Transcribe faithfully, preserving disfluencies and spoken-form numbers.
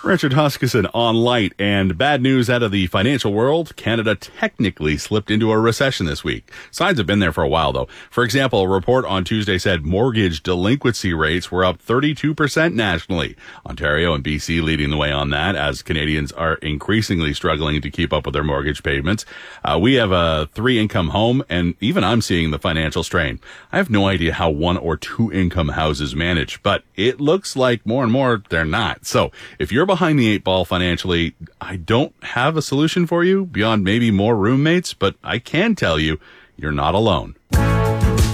Richard Huskisson on Light, and bad news out of the financial world. Canada technically slipped into a recession this week. Signs have been there for a while, though. For example, a report on Tuesday said mortgage delinquency rates were up thirty-two percent nationally. Ontario and B C leading the way on that, as Canadians are increasingly struggling to keep up with their mortgage payments. Uh, we have a three-income home, and even I'm seeing the financial strain. I have no idea how one or two-income houses manage, but it looks like more and more they're not. So if you're behind the eight ball financially, I don't have a solution for you beyond maybe more roommates, but I can tell you you're not alone.